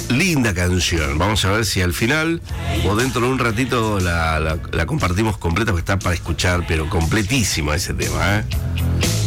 Linda canción. Vamos a ver si al final o dentro de un ratito la compartimos completa, porque está para escuchar, pero completísimo ese tema, ¿eh?